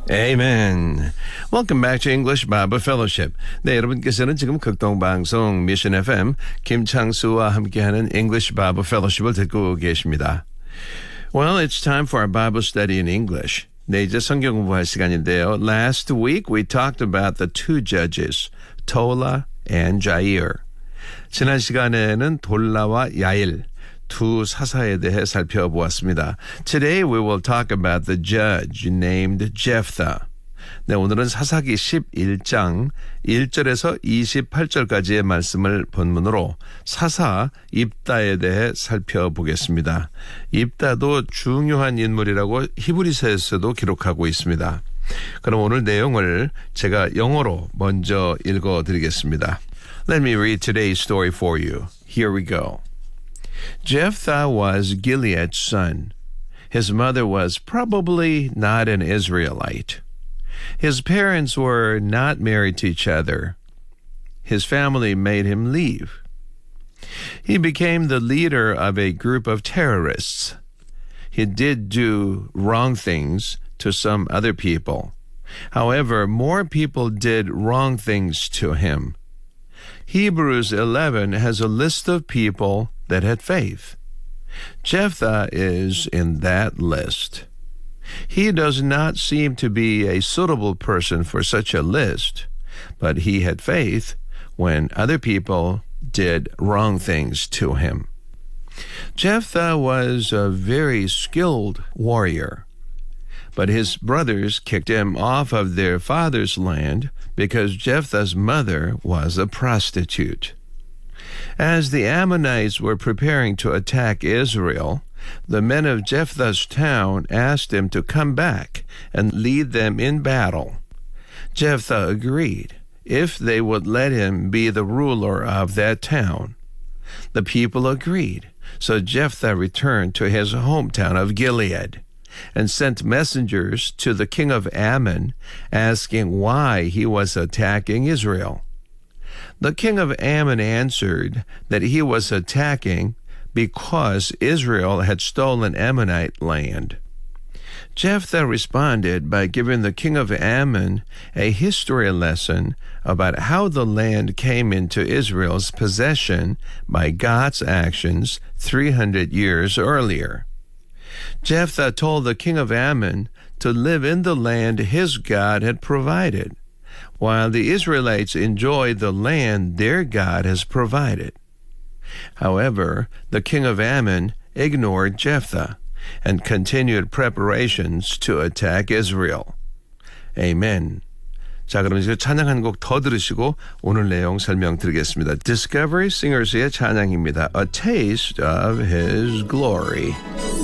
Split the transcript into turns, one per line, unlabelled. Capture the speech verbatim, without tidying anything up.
Amen. Welcome back to English Bible Fellowship. 네, 여러분께서는 지금 극동방송 미션 에프엠 김창수와 함께하는 English Bible Fellowship을 듣고 계십니다. Well, it's time for our Bible study in English. 네, 이제 성경 공부할 시간인데요. Last week we talked about the two judges, Tola and Jair. 지난 시간에는 돌라와 야일, 두 사사에 대해 살펴보았습니다. Today we will talk about the judge named Jephthah. 네, 오늘은 사사기 십일 장 일 절에서 이십팔 절까지의 말씀을 본문으로 사사 입다에 대해 살펴보겠습니다. 입다도 중요한 인물이라고 히브리서에서도 기록하고 있습니다. 그럼 오늘 내용을 제가 영어로 먼저 읽어드리겠습니다. Let me read today's story for you. Here we go. Jephthah was Gilead's son. His mother was probably not an Israelite. His parents were not married to each other. His family made him leave. He became the leader of a group of terrorists. He did do wrong things to some other people. However, more people did wrong things to him. Hebrews eleven has a list of people that had faith. Jephthah is in that list. He does not seem to be a suitable person for such a list, but he had faith when other people did wrong things to him. Jephthah was a very skilled warrior, but his brothers kicked him off of their father's land because Jephthah's mother was a prostitute. As the Ammonites were preparing to attack Israel, the men of Jephthah's town asked him to come back and lead them in battle. Jephthah agreed if they would let him be the ruler of that town. The people agreed, so Jephthah returned to his hometown of Gilead and sent messengers to the king of Ammon asking why he was attacking Israel. The king of Ammon answered that he was attacking because Israel had stolen Ammonite land. Jephthah responded by giving the king of Ammon a history lesson about how the land came into Israel's possession by God's actions three hundred years earlier. Jephthah told the king of Ammon to live in the land his God had provided, while the Israelites enjoyed the land their God has provided. However, the king of Ammon ignored Jephthah and continued preparations to attack Israel. Amen. 자, 그럼 이제 찬양 한 곡 더 들으시고 오늘 내용 설명드리겠습니다. Discovery Singers의 찬양입니다. A Taste of His Glory.